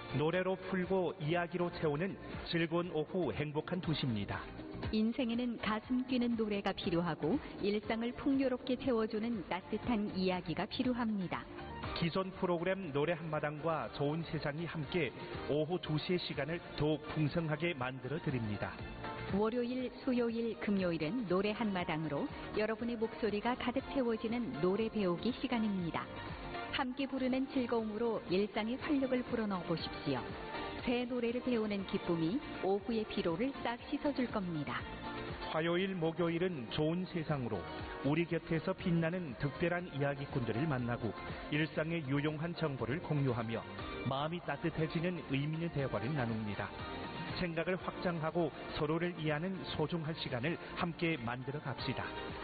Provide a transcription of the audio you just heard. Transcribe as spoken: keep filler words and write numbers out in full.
노래로 풀고 이야기로 채우는 즐거운 오후 행복한 두시입니다. 인생에는 가슴 뛰는 노래가 필요하고 일상을 풍요롭게 채워주는 따뜻한 이야기가 필요합니다. 기존 프로그램 노래 한마당과 좋은 세상이 함께 오후 두 시의 시간을 더욱 풍성하게 만들어 드립니다. 월요일, 수요일, 금요일은 노래 한마당으로 여러분의 목소리가 가득 채워지는 노래 배우기 시간입니다. 함께 부르는 즐거움으로 일상의 활력을 불어넣어 보십시오. 새 노래를 배우는 기쁨이 오후의 피로를 싹 씻어줄 겁니다. 화요일, 목요일은 좋은 세상으로 우리 곁에서 빛나는 특별한 이야기꾼들을 만나고 일상의 유용한 정보를 공유하며 마음이 따뜻해지는 의미 있는 대화를 나눕니다. 생각을 확장하고 서로를 이해하는 소중한 시간을 함께 만들어 갑시다.